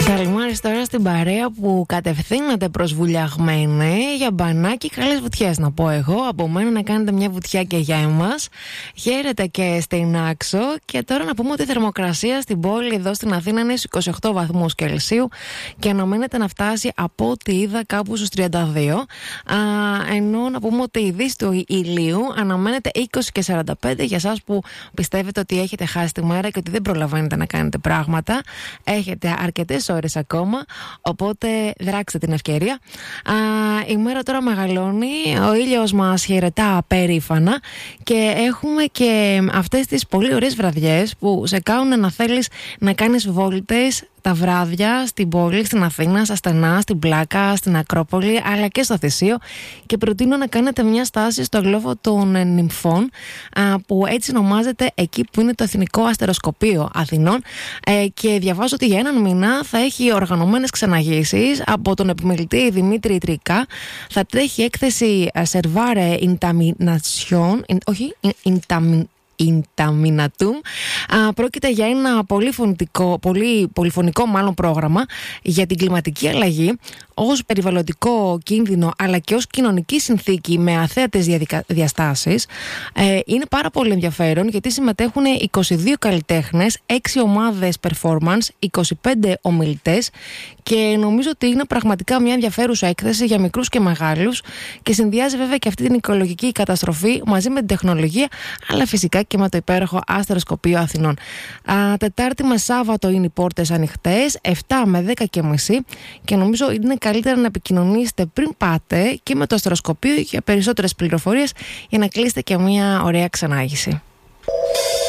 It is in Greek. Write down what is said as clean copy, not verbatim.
Καλημέρα τώρα στην παρέα που κατευθύνεται προς Βουλιαγμένη για μπανάκι. Καλές βουτιές να πω εγώ. Από μένα να κάνετε μια βουτιά και για εμάς. Χαίρετε και στην Άξο. Και τώρα να πούμε ότι η θερμοκρασία στην πόλη εδώ στην Αθήνα είναι στους 28 βαθμούς Κελσίου και αναμένεται να φτάσει από ό,τι είδα κάπου στους 32. Ενώ να πούμε ότι η δύση του ηλίου αναμένεται 20 και 45 για εσάς που πιστεύετε ότι έχετε χάσει τη μέρα και ότι δεν προλαβαίνετε να κάνετε πράγματα. Έχετε αρκετές ώρες ακόμα, οπότε δράξτε την ευκαιρία. Η μέρα τώρα μεγαλώνει, ο ήλιος μας χαιρετά απερίφανα και έχουμε και αυτές τις πολύ ωραίες βραδιές που σε κάνουν να θέλεις να κάνεις βόλτες τα βράδια στην πόλη, στην Αθήνα, στα στενά, στην Πλάκα, στην Ακρόπολη αλλά και στο Θησίο, και προτείνω να κάνετε μια στάση στο γλόφο των Νυμφών, που έτσι ονομάζεται εκεί που είναι το Εθνικό Αστεροσκοπείο Αθηνών, και διαβάζω ότι για έναν μήνα θα έχει οργανωμένες ξεναγήσεις από τον επιμελητή Δημήτρη Τρικά. Θα τρέχει έκθεση Servare Intaminatum. Πρόκειται για ένα πολύ πολυφωνικό μάλλον πρόγραμμα για την κλιματική αλλαγή ως περιβαλλοντικό κίνδυνο αλλά και ως κοινωνική συνθήκη με αθέατες διαστάσεις. Είναι πάρα πολύ ενδιαφέρον γιατί συμμετέχουν 22 καλλιτέχνες, 6 ομάδες performance, 25 ομιλητές, και νομίζω ότι είναι πραγματικά μια ενδιαφέρουσα έκθεση για μικρούς και μεγάλους και συνδυάζει βέβαια και αυτή την οικολογική καταστροφή μαζί με την τεχνολογία, αλλά φυσικά και με το υπέροχο Αστεροσκοπείο Αθηνών. Τετάρτη με Σάββατο είναι οι πόρτες ανοιχτές, 7 με 10:30, και νομίζω είναι καλύτερα να επικοινωνήσετε πριν πάτε και με το Αστεροσκοπείο για περισσότερες πληροφορίες για να κλείσετε και μια ωραία ξενάγηση.